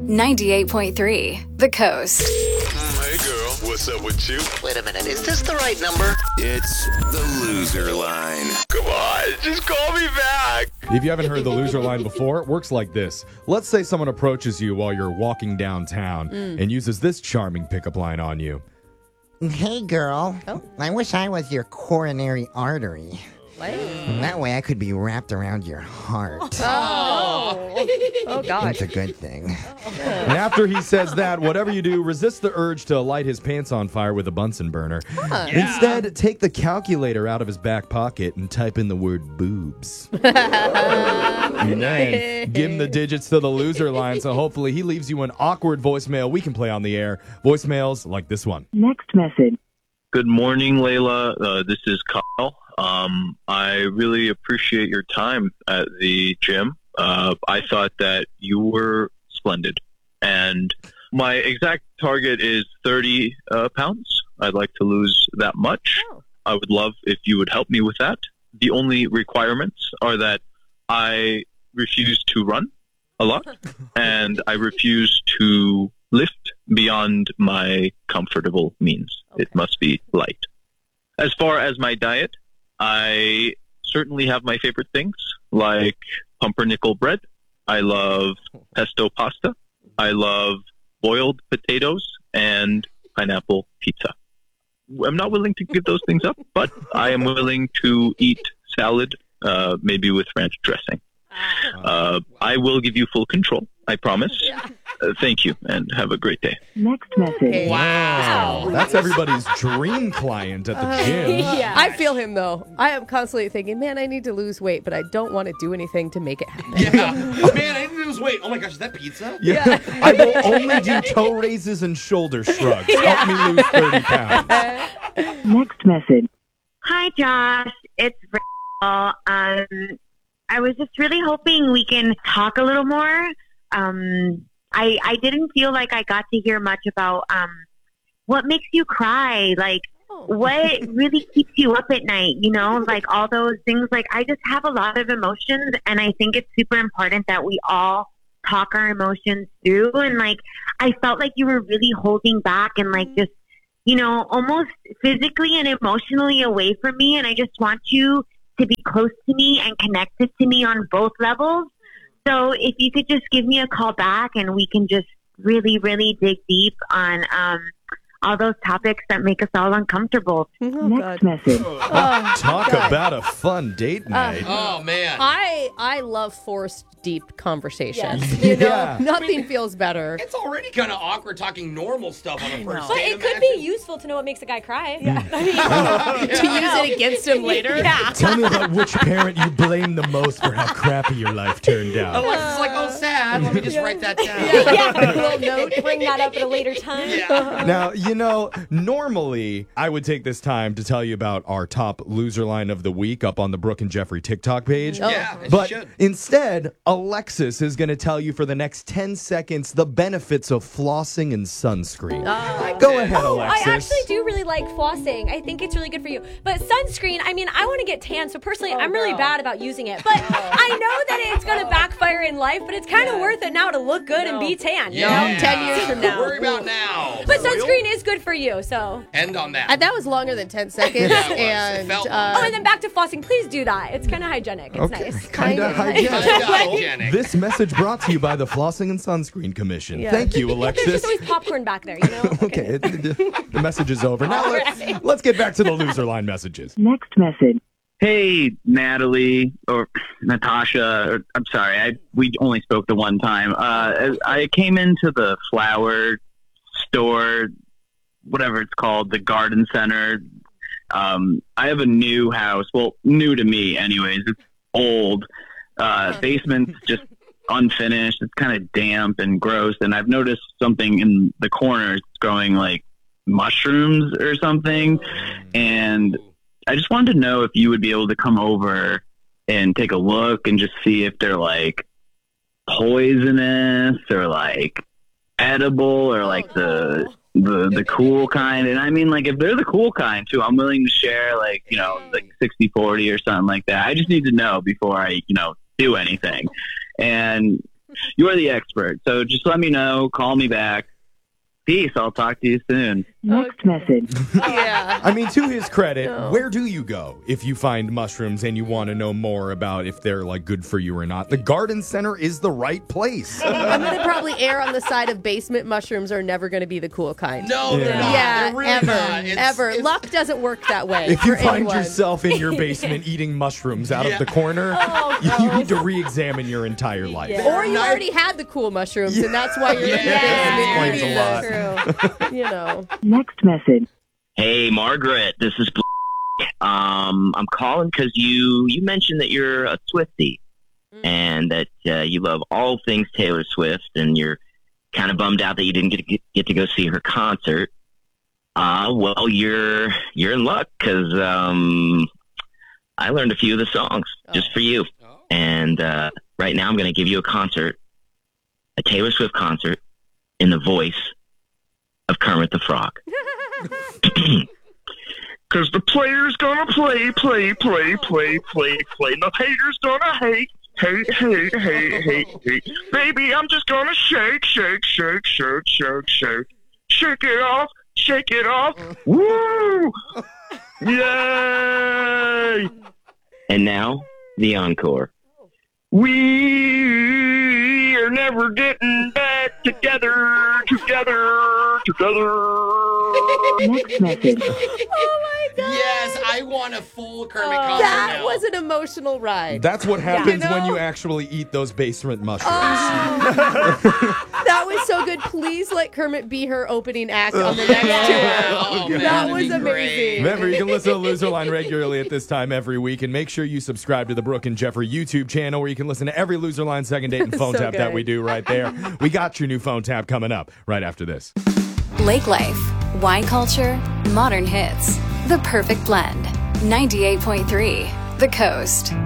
98.3 The Coast. Hey girl, what's up with you? Wait a minute, is this the right number? It's the loser line. Come on, just call me back. If you haven't heard the loser line before, it works like this. Let's say someone approaches you while you're walking downtown and uses this charming pickup line on you. Hey, girl. I wish I was your coronary artery. What? That way I could be wrapped around your heart. Oh, gosh. That's a good thing. And after he says that, whatever you do, resist the urge to light his pants on fire with a Bunsen burner. Instead, take the calculator out of his back pocket and type in the word boobs. And then give him the digits to the loser line, so hopefully he leaves you an awkward voicemail we can play on the air. Voicemails like this one. Next message. Good morning, Layla. This is Kyle. I really appreciate your time at the gym. I thought that you were splendid. And my exact target is 30 pounds. I'd like to lose that much. I would love if you would help me with that. The only requirements are that I refuse to run a lot, and I refuse to lift beyond my comfortable means. Okay. It must be light. As far as my diet, I certainly have my favorite things, like pumpernickel bread. I love pesto pasta. I love boiled potatoes and pineapple pizza. I'm not willing to give those things up, but I am willing to eat salad, maybe with ranch dressing. I will give you full control, I promise. Thank you, and have a great day. Next message. Wow. That's everybody's dream client at the gym. I feel him, though. I am constantly thinking, man, I need to lose weight, but I don't want to do anything to make it happen. Yeah. Oh, man, I need to lose weight. Oh, my gosh, is that pizza? Yeah. I will only do toe raises and shoulder shrugs. Help me lose 30 pounds. Next message. Hi, Josh. It's Rachel. I was just really hoping we can talk a little more. I didn't feel like I got to hear much about what makes you cry, like what really keeps you up at night, you know, like all those things. Like I just have a lot of emotions, and I think it's super important that we all talk our emotions through. And like I felt like you were really holding back and like just, you know, almost physically and emotionally away from me. And I just want you to be close to me and connected to me on both levels. So if you could just give me a call back and we can just really, really dig deep on all those topics that make us all uncomfortable. Next message. Talk about a fun date night. Oh, man. I love forced deep conversations. Yes. You know, Yeah. nothing feels better. It's already kind of awkward talking normal stuff on a first But date. it could be useful to know what makes a guy cry. To use it against him later. Yeah. Tell me about which parent you blame the most for how crappy your life turned out. Alexa's like, oh, sad. Let me just write that down. Yeah. A little note. Bring that up at a later time. Now, you know, normally I would take this time to tell you about our top loser line of the week up on the Brooke and Jeffrey TikTok page. Yeah, it But should. instead, Alexis is going to tell you for the next 10 seconds the benefits of flossing and sunscreen. Go ahead, I Alexis. actually do really like flossing. I think it's really good for you. But sunscreen, I mean, I want to get tan, so personally, I'm really bad about using it. But I know that it's going to backfire in life, but it's kind of worth it now to look good and be tan. you know? Yeah. 10 years from now. Worry about now. But sunscreen is good for you, so. End on that. And that was longer than 10 seconds. Yeah, it was. It And felt Oh, and then back to flossing. Please do that. It's kind of hygienic. It's nice. Kind of hygienic. Hygienic. This message brought to you by the Flossing and Sunscreen Commission. Yeah. Thank you, There's Alexis. just always popcorn back there, you know? Okay, the message is over. Now let's get back to the loser line messages. Next message. Hey, Natalie or Natasha. Or, I'm sorry, we only spoke the one time. I came into the flower store, whatever it's called, the garden center. I have a new house. Well, new to me, anyways. It's old. Basement's just unfinished. It's kind of damp and gross. And I've noticed something in the corners growing like mushrooms or something. And I just wanted to know if you would be able to come over and take a look and just see if they're like poisonous or like edible or like the cool kind. And I mean, like, if they're the cool kind too, I'm willing to share, like, you know, like 60-40 or something like that. I just need to know before I, you know, do anything. And You're the expert. So just let me know. Call me back. Peace. I'll talk to you soon. Next message. Yeah. I mean, to his credit, No. where do you go if you find mushrooms and you want to know more about if they're like good for you or not? The garden center is the right place. I'm going to probably err on the side of basement mushrooms are never going to be the cool kind. No, they're not. Yeah, They're really ever. not. Ever. Luck doesn't work that way. If you for find anyone. yourself in your basement eating mushrooms out Yeah. of the corner, you need to re-examine your entire life. Or you already had the cool mushrooms, and that's why you're in the That basement eating explains them. True. You know. Next message. Hey, Margaret. This is I'm calling because you mentioned that you're a Swiftie and that you love all things Taylor Swift, and you're kind of bummed out that you didn't get to go see her concert. Well, you're in luck because I learned a few of the songs just for you. Oh. And right now I'm going to give you a Taylor Swift concert in the voice of Kermit the Frog. Because the player's gonna play. The hater's gonna hate. Baby, I'm just gonna shake it off. Woo! Yay! And now, the encore. We are never getting back together. Next message. Oh my God. Yes, I want a full Kermit concert That now. was an emotional ride. That's what happens You know? when you actually eat those basement mushrooms. That was so good. Please let Kermit be her opening act on the next tour. Oh, man, That that'd was be amazing. great. Remember, you can listen to Loser Line regularly at this time every week, and make sure you subscribe to the Brooke and Jeffrey YouTube channel where you can listen to every Loser Line second date and phone So tap that good. we do right there. We got your new phone tap coming up right after this. Lake Life, wine culture, modern hits. The perfect blend. 98.3 The Coast.